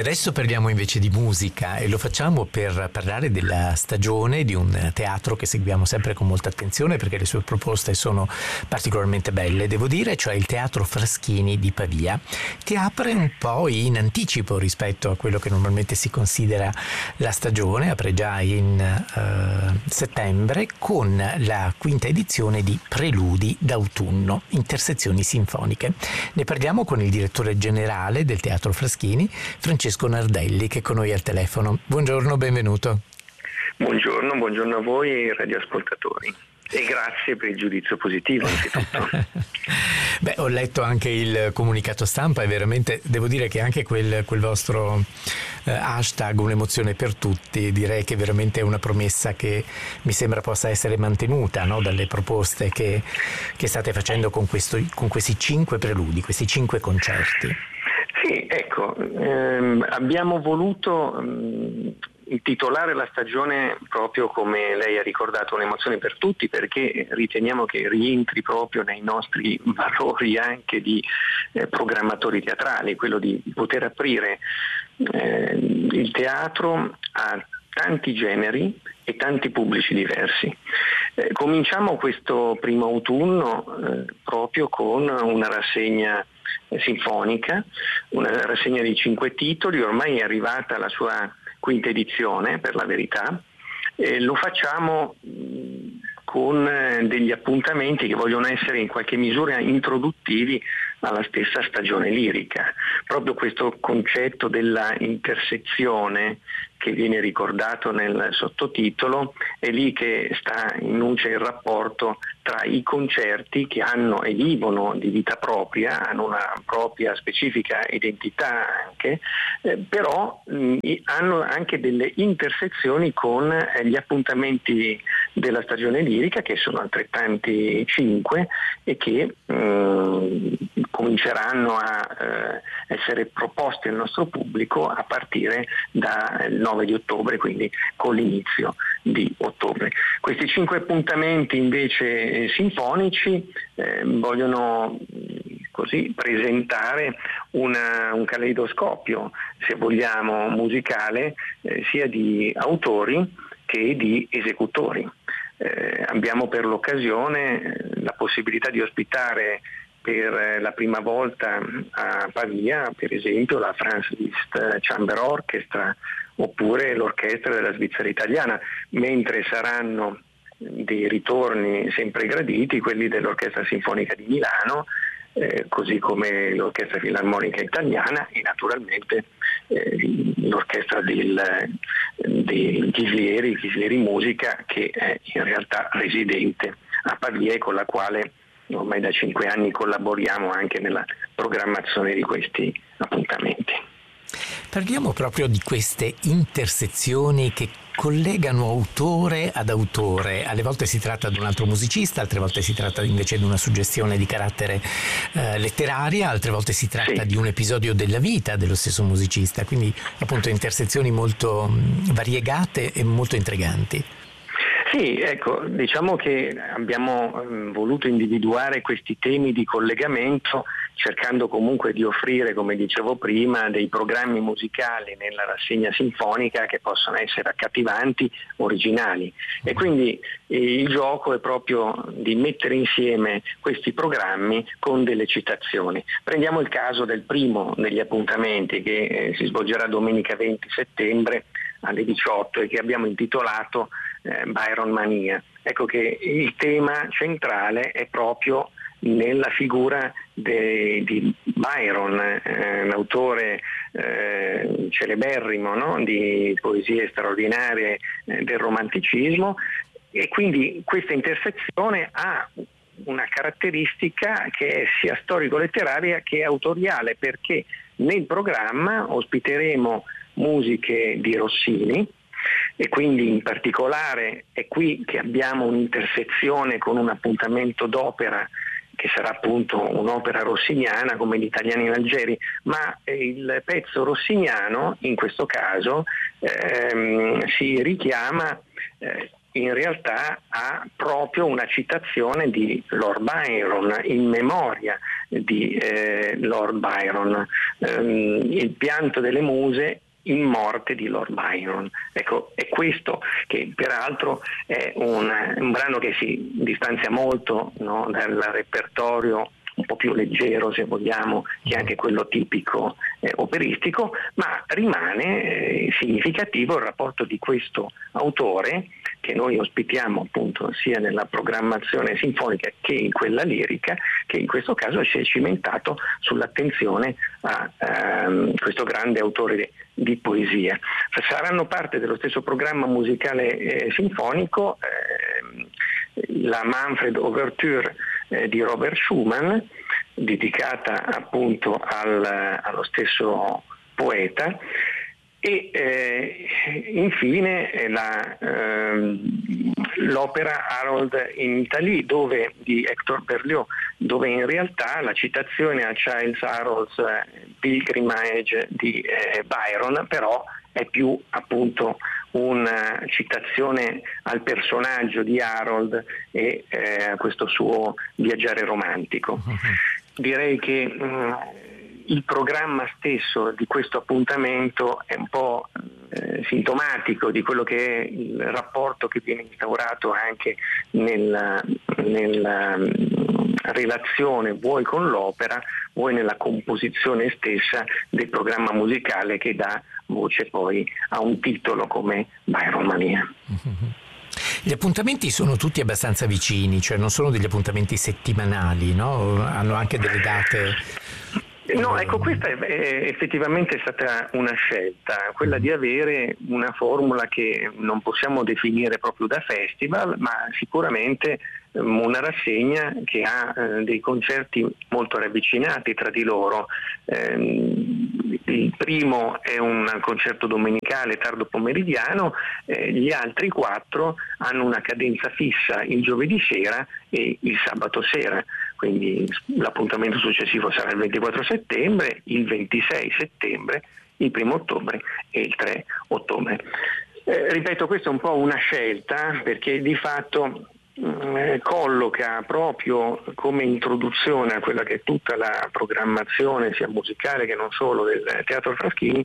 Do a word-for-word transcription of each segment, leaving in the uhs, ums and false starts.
adesso parliamo invece di musica e lo facciamo per parlare della stagione di un teatro che seguiamo sempre con molta attenzione perché le sue proposte sono particolarmente belle, devo dire, cioè il Teatro Fraschini di Pavia, che apre un po' in anticipo rispetto a quello che normalmente si considera la stagione, apre già in uh, settembre con la quinta edizione di Preludi d'autunno, intersezioni sinfoniche. Ne parliamo con il direttore generale del Teatro Fraschini, Francesco Nardelli, che è con noi al telefono. Buongiorno, benvenuto. Buongiorno, buongiorno a voi e ai radioascoltatori. E grazie per il giudizio positivo anzitutto. Beh, ho letto anche il comunicato stampa e veramente devo dire che anche quel, quel vostro eh, hashtag un'emozione per tutti, direi che veramente è una promessa che mi sembra possa essere mantenuta, no? Dalle proposte che, che state facendo con, questo, con questi cinque preludi, questi cinque concerti. Sì, ecco, ehm, abbiamo voluto ehm, intitolare la stagione proprio come lei ha ricordato, un'emozione per tutti, perché riteniamo che rientri proprio nei nostri valori anche di eh, programmatori teatrali, quello di poter aprire eh, il teatro a tanti generi e tanti pubblici diversi. Eh, cominciamo questo primo autunno eh, proprio con una rassegna sinfonica, una rassegna di cinque titoli, ormai è arrivata alla sua quinta edizione per la verità, e lo facciamo con degli appuntamenti che vogliono essere in qualche misura introduttivi alla stessa stagione lirica. Proprio questo concetto della intersezione che viene ricordato nel sottotitolo è lì che sta in luce il rapporto tra i concerti che hanno e vivono di vita propria, hanno una propria specifica identità anche, eh, però mh, hanno anche delle intersezioni con eh, gli appuntamenti della stagione lirica, che sono altrettanti cinque e che mh, cominceranno a eh, essere proposti al nostro pubblico a partire dal nove di ottobre, quindi con l'inizio di ottobre. Questi cinque appuntamenti invece eh, sinfonici eh, vogliono così presentare una, un caleidoscopio, se vogliamo, musicale, eh, sia di autori che di esecutori. Eh, abbiamo per l'occasione la possibilità di ospitare per la prima volta a Pavia, per esempio, la Franz Liszt Chamber Orchestra oppure l'Orchestra della Svizzera Italiana, mentre saranno dei ritorni sempre graditi quelli dell'Orchestra Sinfonica di Milano, eh, così come l'Orchestra Filarmonica Italiana e naturalmente eh, l'Orchestra del, dei Ghislieri, Ghislieri Musica, che è in realtà residente a Pavia e con la quale ormai da cinque anni collaboriamo anche nella programmazione di questi appuntamenti. Parliamo proprio di queste intersezioni che collegano autore ad autore. Alle volte si tratta di un altro musicista, altre volte si tratta invece di una suggestione di carattere eh, letteraria, altre volte si tratta sì. di un episodio della vita dello stesso musicista, quindi appunto intersezioni molto mh, variegate e molto intriganti. Sì, ecco, diciamo che abbiamo um, voluto individuare questi temi di collegamento cercando comunque di offrire, come dicevo prima, dei programmi musicali nella rassegna sinfonica che possono essere accattivanti, originali. E quindi eh, il gioco è proprio di mettere insieme questi programmi con delle citazioni. Prendiamo il caso del primo degli appuntamenti che eh, si svolgerà domenica venti settembre alle diciotto e che abbiamo intitolato eh, Byron Mania. Ecco che il tema centrale è proprio nella figura de, di Byron, eh, l'autore eh, celeberrimo, no? Di poesie straordinarie eh, del romanticismo, e quindi questa intersezione ha una caratteristica che è sia storico-letteraria che autoriale, perché nel programma ospiteremo musiche di Rossini e quindi in particolare è qui che abbiamo un'intersezione con un appuntamento d'opera che sarà appunto un'opera rossiniana come Gli Italiani in Algeri, ma il pezzo rossiniano in questo caso ehm, si richiama eh, in realtà ha proprio una citazione di Lord Byron, in memoria di eh, Lord Byron, ehm, il pianto delle muse in morte di Lord Byron. Ecco, è questo che peraltro è un, un brano che si distanzia molto, no, dal repertorio un po' più leggero, se vogliamo, che è anche quello tipico eh, operistico, ma rimane eh, significativo il rapporto di questo autore, che noi ospitiamo appunto sia nella programmazione sinfonica che in quella lirica, che in questo caso si è cimentato sull'attenzione a ehm, questo grande autore di poesia. Saranno parte dello stesso programma musicale eh, sinfonico eh, la Manfred Overture eh, di Robert Schumann, dedicata appunto al, allo stesso poeta, e eh, infine la, eh, l'opera Harold in Italie dove, di Hector Berlioz, dove in realtà la citazione a Childe Harold's Pilgrimage di eh, Byron però è più appunto una citazione al personaggio di Harold e eh, a questo suo viaggiare romantico. Direi che mh, il programma stesso di questo appuntamento è un po' eh, sintomatico di quello che è il rapporto che viene instaurato anche nella, nella mh, relazione vuoi con l'opera, vuoi nella composizione stessa del programma musicale che dà voce poi a un titolo come Byron Mania. Gli appuntamenti sono tutti abbastanza vicini, cioè non sono degli appuntamenti settimanali, no? Hanno anche delle date. No, ecco, questa è, è effettivamente stata una scelta, quella di avere una formula che non possiamo definire proprio da festival, ma sicuramente um, una rassegna che ha uh, dei concerti molto ravvicinati tra di loro. Um, il primo è un concerto domenicale tardo pomeridiano, eh, gli altri quattro hanno una cadenza fissa il giovedì sera e il sabato sera. Quindi l'appuntamento successivo sarà il ventiquattro settembre, il ventisei settembre, il primo ottobre e il tre ottobre. Eh, ripeto, questa è un po' una scelta perché di fatto eh, colloca proprio come introduzione a quella che è tutta la programmazione sia musicale che non solo del Teatro Fraschini,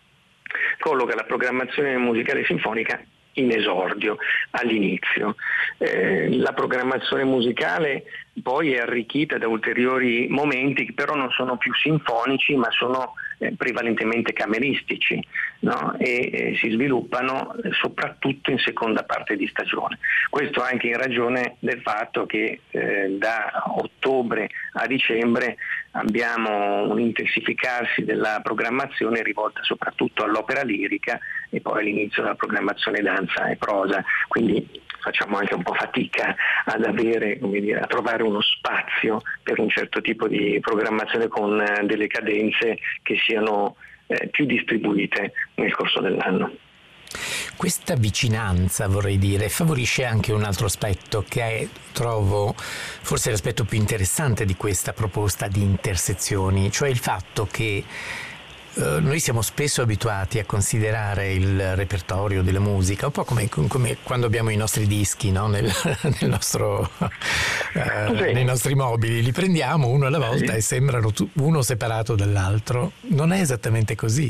colloca la programmazione musicale sinfonica in esordio, all'inizio. Eh, la programmazione musicale poi è arricchita da ulteriori momenti che però non sono più sinfonici ma sono eh, prevalentemente cameristici, no? e eh, si sviluppano eh, soprattutto in seconda parte di stagione. Questo anche in ragione del fatto che eh, da ottobre a dicembre abbiamo un intensificarsi della programmazione rivolta soprattutto all'opera lirica e poi all'inizio della programmazione danza e prosa, quindi facciamo anche un po' fatica ad avere, come dire, a trovare uno spazio per un certo tipo di programmazione con eh, delle cadenze che siano eh, più distribuite nel corso dell'anno. Questa vicinanza, vorrei dire, favorisce anche un altro aspetto che è, trovo forse l'aspetto più interessante di questa proposta di intersezioni, cioè il fatto che Uh, noi siamo spesso abituati a considerare il repertorio della musica un po' come, come quando abbiamo i nostri dischi, no? nel, nel nostro, uh, sì. nei nostri mobili, li prendiamo uno alla volta sì. e sembrano tu, uno separato dall'altro. Non è esattamente così.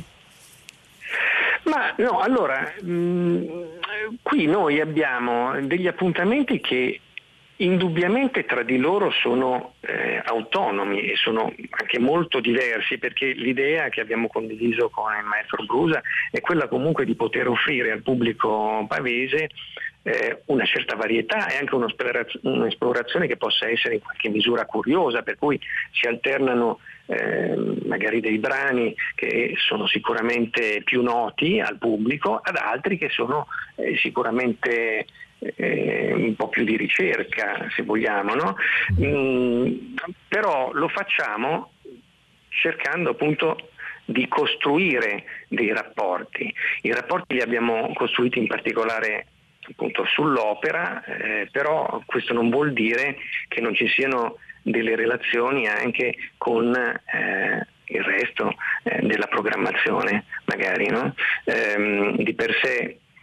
Ma no, allora, mh, qui noi abbiamo degli appuntamenti che indubbiamente tra di loro sono eh, autonomi e sono anche molto diversi, perché l'idea che abbiamo condiviso con il maestro Brusa è quella comunque di poter offrire al pubblico pavese eh, una certa varietà e anche un'esplorazione che possa essere in qualche misura curiosa, per cui si alternano eh, magari dei brani che sono sicuramente più noti al pubblico ad altri che sono eh, sicuramente Eh, un po' più di ricerca, se vogliamo, no? Mm, però lo facciamo cercando appunto di costruire dei rapporti. I rapporti li abbiamo costruiti in particolare appunto sull'opera, eh, però questo non vuol dire che non ci siano delle relazioni anche con eh, il resto eh, della programmazione, magari, no? Eh, di per sé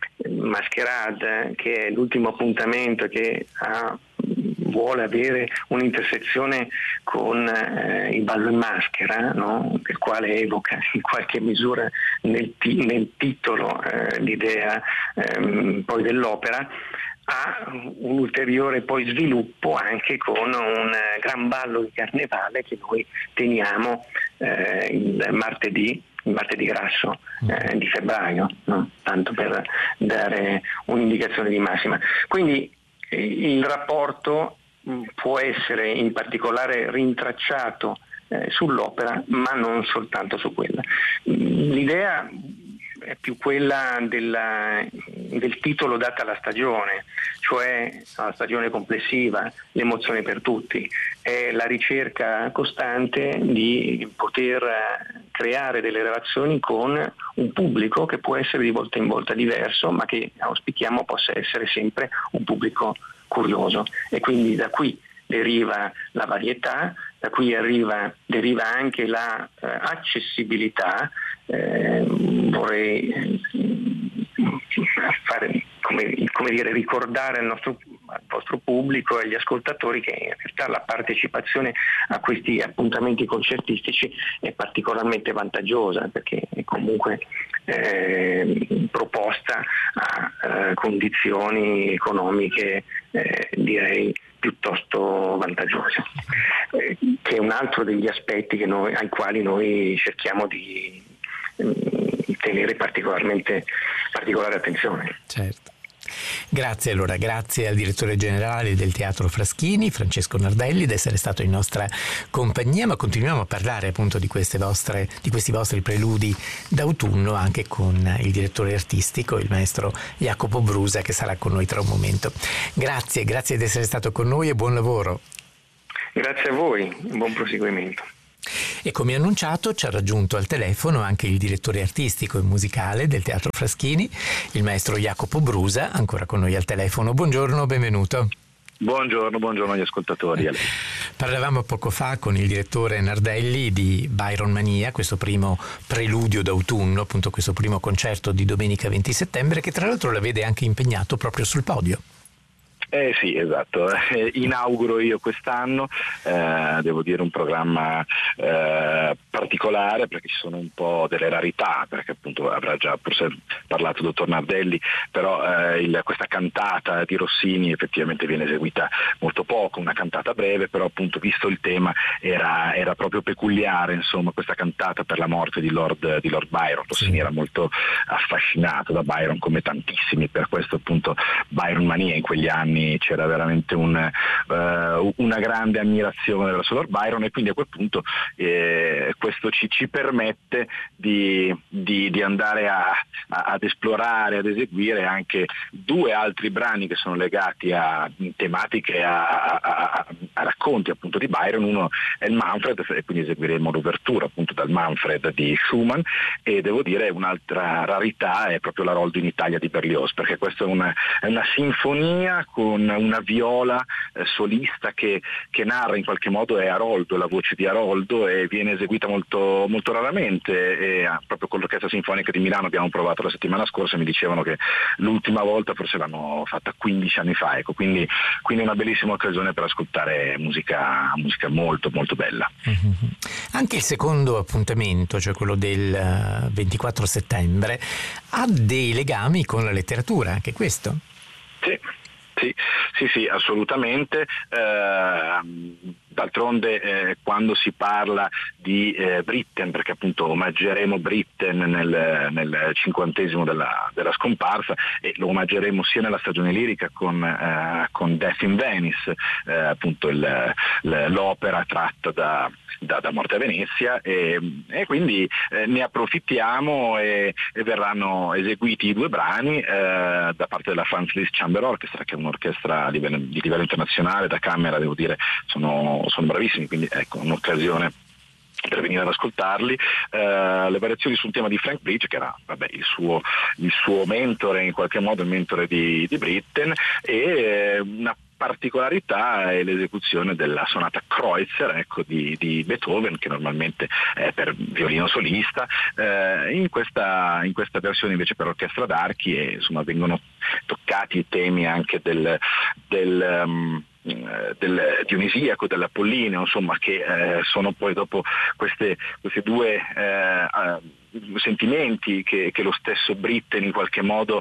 Masquerade, che è l'ultimo appuntamento che ha, vuole avere un'intersezione con eh, il ballo in maschera, no? Il quale evoca in qualche misura nel, ti- nel titolo eh, l'idea ehm, poi dell'opera, ha un ulteriore poi sviluppo anche con un gran ballo di carnevale che noi teniamo eh, il martedì il martedì grasso eh, di febbraio, no? Tanto per dare un'indicazione di massima. Quindi il rapporto può essere in particolare rintracciato eh, sull'opera, ma non soltanto su quella. L'idea è più quella della, del titolo dato alla stagione, cioè alla stagione complessiva, l'emozione per tutti, è la ricerca costante di poter creare delle relazioni con un pubblico che può essere di volta in volta diverso, ma che auspichiamo possa essere sempre un pubblico curioso, e quindi da qui deriva la varietà, da cui arriva, deriva anche la eh, accessibilità. Eh, vorrei eh, fare, come, come dire, ricordare al nostro al vostro pubblico e agli ascoltatori che in realtà la partecipazione a questi appuntamenti concertistici è particolarmente vantaggiosa, perché è comunque eh, proposta a eh, condizioni economiche eh, direi piuttosto vantaggiose, eh, che è un altro degli aspetti che noi, ai quali noi cerchiamo di eh, tenere particolarmente particolare attenzione. Certo. Grazie allora, grazie al direttore generale del Teatro Fraschini, Francesco Nardelli, di essere stato in nostra compagnia, ma continuiamo a parlare appunto di queste vostre, di questi vostri preludi d'autunno anche con il direttore artistico, il maestro Jacopo Brusa, che sarà con noi tra un momento. Grazie, grazie di essere stato con noi e buon lavoro. Grazie a voi, buon proseguimento. E come annunciato ci ha raggiunto al telefono anche il direttore artistico e musicale del Teatro Fraschini, il maestro Jacopo Brusa, ancora con noi al telefono. Buongiorno, benvenuto. Buongiorno, buongiorno agli ascoltatori. Parlavamo poco fa con il direttore Nardelli di Byron Mania, questo primo preludio d'autunno, appunto questo primo concerto di domenica venti settembre, che tra l'altro la vede anche impegnato proprio sul podio. Eh sì, esatto, eh, inauguro io quest'anno, eh, devo dire un programma eh, particolare, perché ci sono un po' delle rarità, perché appunto avrà già forse parlato il dottor Nardelli, però eh, il, questa cantata di Rossini effettivamente viene eseguita molto poco, una cantata breve, però appunto visto il tema era, era proprio peculiare, insomma, questa cantata per la morte di Lord, di Lord Byron. Rossini era molto affascinato da Byron, come tantissimi, per questo appunto Byron Mania in quegli anni c'era veramente un, uh, una grande ammirazione verso Lord Byron, e quindi a quel punto eh, questo ci, ci permette di, di, di andare a, a, ad esplorare, ad eseguire anche due altri brani che sono legati a tematiche, a, a, a racconti appunto di Byron. Uno è il Manfred, e quindi eseguiremo l'ouverture appunto dal Manfred di Schumann, e devo dire un'altra rarità è proprio la Roldo in Italia di Berlioz, perché questa è una, è una sinfonia con una viola eh, solista che, che narra in qualche modo, è Aroldo, la voce di Aroldo, e viene eseguita molto, molto raramente, e ah, proprio con l'Orchestra Sinfonica di Milano abbiamo provato la settimana scorsa, mi dicevano che l'ultima volta forse l'hanno fatta quindici anni fa, ecco, quindi, quindi una bellissima occasione per ascoltare musica, musica molto molto bella. Mm-hmm. Anche il secondo appuntamento, cioè quello del ventiquattro settembre, ha dei legami con la letteratura, anche questo? Sì. Sì, sì, sì, assolutamente. Eh, d'altronde eh, quando si parla di eh, Britten, perché appunto omaggeremo Britten nel, nel cinquantesimo della, della scomparsa, e lo omaggeremo sia nella stagione lirica con, eh, con Death in Venice, eh, appunto il, l'opera tratta da, da, da Morte a Venezia, e, e quindi eh, ne approfittiamo e, e verranno eseguiti i due brani eh, da parte della Franz Liszt Chamber Orchestra, che è un'orchestra di livello, di livello internazionale, da camera, devo dire, sono, sono bravissimi, quindi ecco un'occasione per venire ad ascoltarli, eh, le variazioni su un tema di Frank Bridge, che era vabbè, il, suo, il suo mentore, in qualche modo il mentore di, di Britten, e eh, una particolarità è l'esecuzione della sonata Kreutzer, ecco, di, di Beethoven, che normalmente è per violino solista, eh, in, questa, in questa versione invece per orchestra d'archi, e insomma vengono toccati i temi anche del, del um, del Dionisiaco, dell'Apollineo, insomma, che eh, sono poi dopo queste, queste due eh, uh, sentimenti che, che lo stesso Britten in qualche modo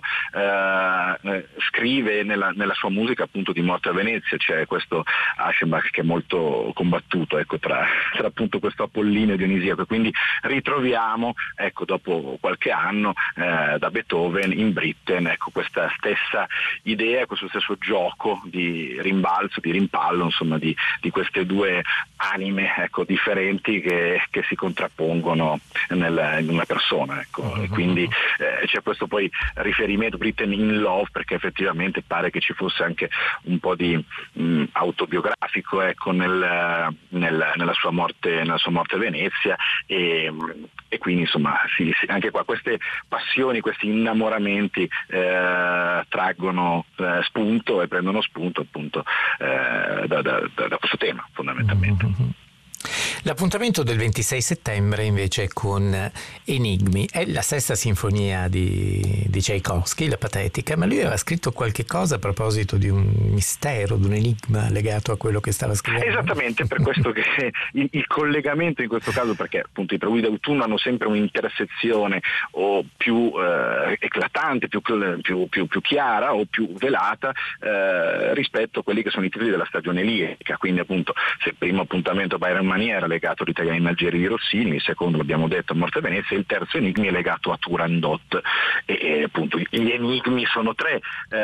eh, scrive nella, nella sua musica, appunto, di Morte a Venezia. C'è questo Aschenbach che è molto combattuto, ecco, tra, tra appunto questo Apollineo e Dionisiaco, e quindi ritroviamo, ecco, dopo qualche anno eh, da Beethoven in Britten, ecco, questa stessa idea, questo stesso gioco di rimbalzo, di rimpallo, insomma, di, di queste due anime, ecco, differenti che, che si contrappongono nel, in una persona, ecco. Uh-huh. E quindi eh, c'è questo poi riferimento Britten in Love, perché effettivamente pare che ci fosse anche un po' di mh, autobiografico, ecco, nel, nel, nella sua morte nella sua morte a Venezia, e, e quindi insomma sì, sì, anche qua queste passioni, questi innamoramenti eh, traggono eh, spunto e prendono spunto, appunto, eh, da, da, da questo tema, fondamentalmente. Mm-hmm. L'appuntamento del ventisei settembre invece è con Enigmi, è la sesta sinfonia di, di Tchaikovsky, la Patetica, ma lui aveva scritto qualche cosa a proposito di un mistero, di un enigma legato a quello che stava scrivendo. Esattamente, per questo che il, il collegamento in questo caso, perché appunto i preludi d'autunno hanno sempre un'intersezione o più eh, eclatante, più, più, più, più chiara o più velata eh, rispetto a quelli che sono i titoli della stagione lirica. Quindi appunto, se il primo appuntamento Byron Maniera legato all'Italiani in Algeri di Rossini, il secondo, l'abbiamo detto, a Morte a Venezia, e il terzo Enigmi è legato a Turandot, e, e appunto gli enigmi sono tre,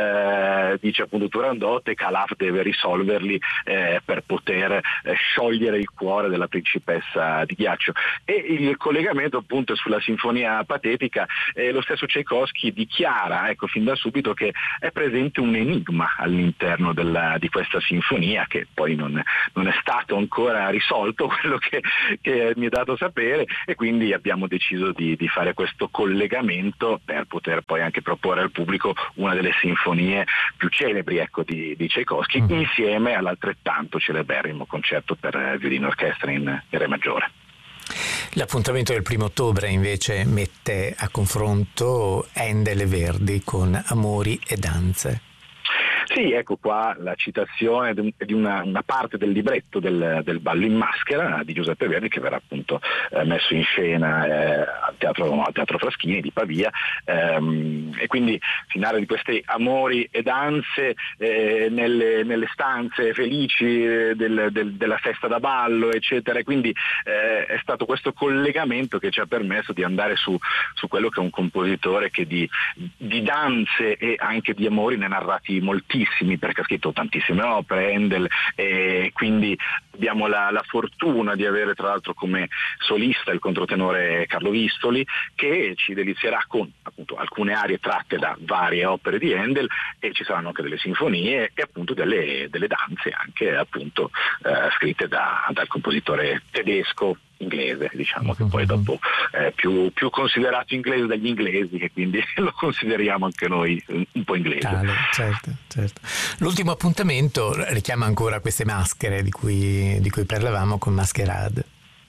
eh, dice appunto Turandot, e Calaf deve risolverli eh, per poter eh, sciogliere il cuore della principessa di ghiaccio. E il collegamento appunto sulla sinfonia Patetica, eh, lo stesso Tchaikovsky dichiara, ecco, fin da subito, che è presente un enigma all'interno della, di questa sinfonia, che poi non, non è stato ancora risolto, quello che, che mi è dato sapere, e quindi abbiamo deciso di, di fare questo collegamento per poter poi anche proporre al pubblico una delle sinfonie più celebri, ecco, di, di Tchaikovsky, mm-hmm. insieme all'altrettanto celeberrimo concerto per violino orchestra in, in re maggiore. L'appuntamento del primo ottobre invece mette a confronto Handel e Verdi con Amori e danze. Sì, ecco qua la citazione di una, una parte del libretto del, del Ballo in maschera di Giuseppe Verdi, che verrà appunto eh, messo in scena eh, al, teatro, al Teatro Fraschini di Pavia, ehm, e quindi si narra di questi amori e danze eh, nelle, nelle stanze felici del, del, della festa da ballo, eccetera, e quindi eh, è stato questo collegamento che ci ha permesso di andare su, su quello che è un compositore che di, di danze e anche di amori ne ha narrati moltissimi, perché ha scritto tantissime opere, Handel, e quindi abbiamo la, la fortuna di avere tra l'altro come solista il controtenore Carlo Vistoli, che ci delizierà con appunto alcune arie tratte da varie opere di Handel, e ci saranno anche delle sinfonie e appunto delle, delle danze anche appunto eh, scritte da, dal compositore tedesco inglese, diciamo, che poi dopo è più, più considerato inglese dagli inglesi, e quindi lo consideriamo anche noi un po' inglese. Ah, certo, certo. L'ultimo appuntamento richiama ancora queste maschere di cui, di cui parlavamo, con Masquerade.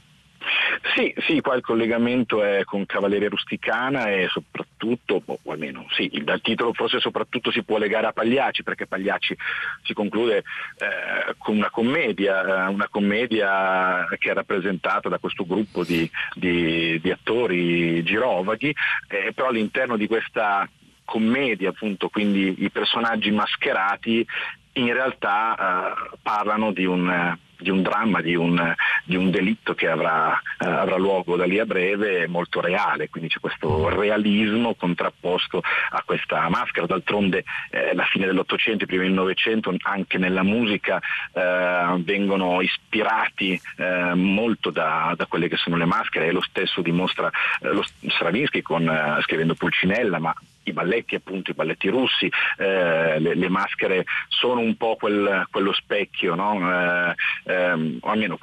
Sì, sì, qua il collegamento è con Cavalleria Rusticana, e soprattutto, o almeno sì, dal titolo forse soprattutto si può legare a Pagliacci, perché Pagliacci si conclude eh, con una commedia, eh, una commedia che è rappresentata da questo gruppo di, di, di attori girovaghi, eh, però all'interno di questa commedia, appunto, quindi i personaggi mascherati in realtà eh, parlano di un di un dramma, di un, di un delitto che avrà, eh, avrà luogo da lì a breve, molto reale, quindi c'è questo realismo contrapposto a questa maschera. D'altronde eh, la fine dell'Ottocento, i primi del Novecento, anche nella musica eh, vengono ispirati eh, molto da, da quelle che sono le maschere, e lo stesso dimostra eh, lo Stravinsky con, eh, scrivendo Pulcinella, ma i balletti, appunto, i balletti russi, eh, le, le maschere sono un po' quel, quello specchio, no? Eh, ehm, o almeno quella,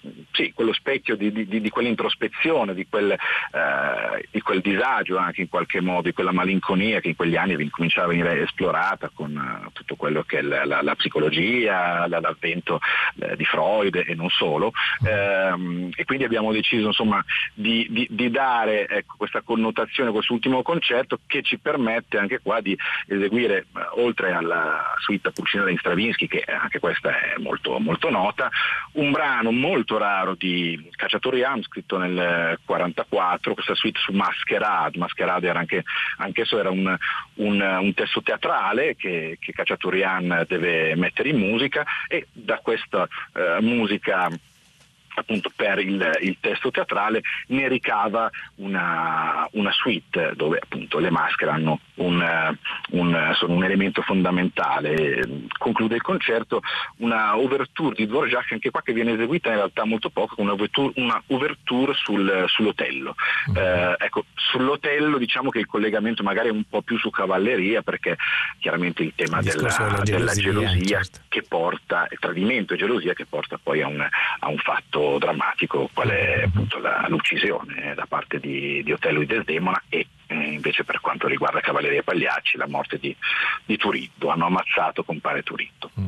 sì, quello specchio di, di, di quell'introspezione, di quel, eh, di quel disagio anche in qualche modo, di quella malinconia che in quegli anni cominciava a venire esplorata con uh, tutto quello che è la, la, la psicologia, l'avvento eh, di Freud e non solo, ehm, e quindi abbiamo deciso insomma di, di, di dare ecco, questa connotazione a quest'ultimo concerto, che ci permette anche qua di eseguire, uh, oltre alla suite Pulcinella di Stravinsky, che anche questa è molto, molto nota, un brano molto raro di Khachaturian scritto nel quarantaquattro, questa suite su Masquerade. Masquerade era anche, anch'esso era un, un, un testo teatrale che, che Khachaturian deve mettere in musica, e da questa eh, musica appunto per il, il testo teatrale ne ricava una, una suite dove appunto le maschere hanno un, un, sono un elemento fondamentale. Conclude il concerto una ouverture di Dvorak, anche qua che viene eseguita in realtà molto poco, una ouverture, una ouverture sul, sull'Otello. Mm-hmm. Eh, ecco, sull'Otello diciamo che il collegamento magari è un po' più su cavalleria, perché chiaramente il tema il della, della gelosia, della gelosia certo. che porta, il tradimento e gelosia che porta poi a un, a un fatto drammatico, qual è appunto la, l'uccisione da parte di, di Otello di Desdemona, e eh, invece per quanto riguarda Cavalleria e Pagliacci la morte di, di Turitto. Hanno ammazzato compare Turitto. Mm.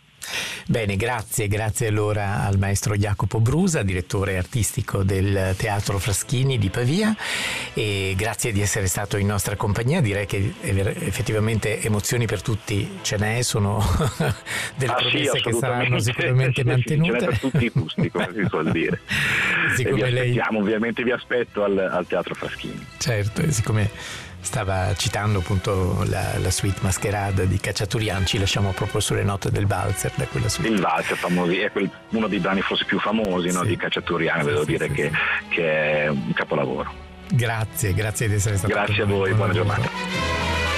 Bene, grazie, grazie allora al maestro Jacopo Brusa, direttore artistico del Teatro Fraschini di Pavia, e grazie di essere stato in nostra compagnia. Direi che effettivamente emozioni per tutti ce n'è, sono delle ah, promesse sì, che saranno sicuramente sì, mantenute. Ce n'è per tutti i gusti, come si suol dire. Siccome e vi aspettiamo, lei... ovviamente vi aspetto al, al Teatro Fraschini. Certo, siccome stava citando appunto la, la suite Masquerade di Khachaturian, ci lasciamo proprio sulle note del valzer da quella suite. Il valzer famosi, è quel, uno dei brani forse più famosi, sì. no, di Khachaturian, sì, devo sì, dire sì, che, sì. che è un capolavoro. Grazie, grazie di essere stato Grazie con a voi, buona lavoro. giornata.